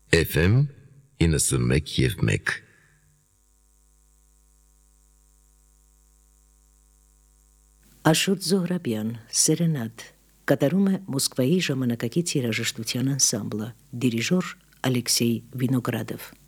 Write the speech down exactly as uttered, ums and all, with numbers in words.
Էֆ էմ իննսունմեկ և մեկ Աշոտ Զոհրաբյան, Սերենադ, կատարում է Մոսկվայի ժամանակակից երաժշտության անսամբլը, դիրիժոր Ալեքսեյ Վինոգրադով։